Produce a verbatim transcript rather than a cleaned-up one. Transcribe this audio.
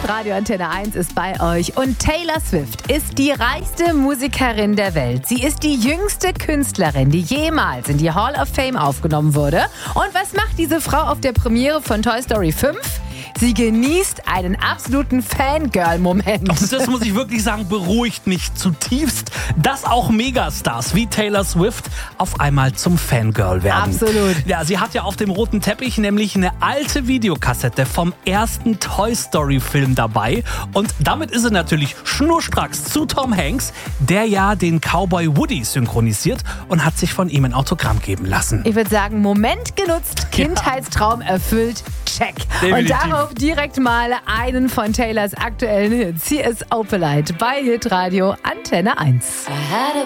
Radio Antenne eins ist bei euch und Taylor Swift ist die reichste Musikerin der Welt. Sie ist die jüngste Künstlerin, die jemals in die Hall of Fame aufgenommen wurde. Und was macht diese Frau auf der Premiere von Toy Story fünf? Sie genießt einen absoluten Fangirl-Moment. Und das muss ich wirklich sagen, beruhigt mich zutiefst, dass auch Megastars wie Taylor Swift auf einmal zum Fangirl werden. Absolut. Ja, sie hat ja auf dem roten Teppich nämlich eine alte Videokassette vom ersten Toy Story Film dabei. Und damit ist sie natürlich schnurstracks zu Tom Hanks, der ja den Cowboy Woody synchronisiert und hat sich von ihm ein Autogramm geben lassen. Ich würde sagen, Moment genutzt, Kindheitstraum erfüllt, check. Definitiv. Und darauf direkt mal einen von Taylors aktuellen Hits. Hier ist Opalite bei Hitradio Antenne eins. I had a